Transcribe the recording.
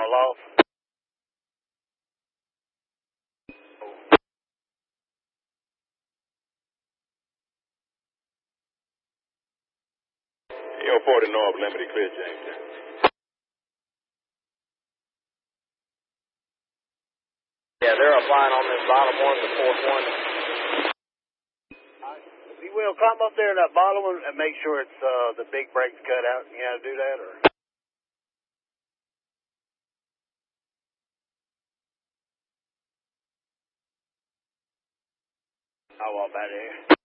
a loss. You're 40 North, limited clear, James. Yeah, they're applying on this bottom one, the fourth one. If you will, climb up there in that bottom one and make sure it's the big brakes cut out. You got to do that, or? I'll walk out of here.